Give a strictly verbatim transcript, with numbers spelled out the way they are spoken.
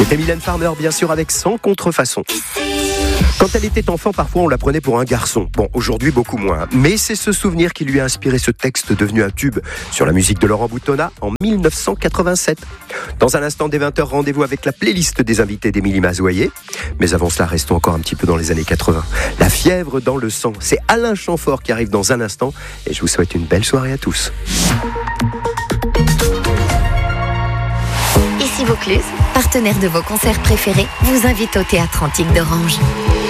C'était Mylène Farmer, bien sûr, avec Sans contrefaçon. Quand elle était enfant, parfois on la prenait pour un garçon. Bon, aujourd'hui beaucoup moins. Mais c'est ce souvenir qui lui a inspiré ce texte devenu un tube sur la musique de Laurent Boutonnat en mille neuf cent quatre-vingt-sept. Dans un instant, dès vingt heures, rendez-vous avec la playlist des invités d'Émilie Mazoyer. Mais avant cela, restons encore un petit peu dans les années quatre-vingts. La fièvre dans le sang, c'est Alain Chamfort qui arrive dans un instant. Et je vous souhaite une belle soirée à tous. Ici Vaucluse, partenaire de vos concerts préférés, vous invite au Théâtre Antique d'Orange.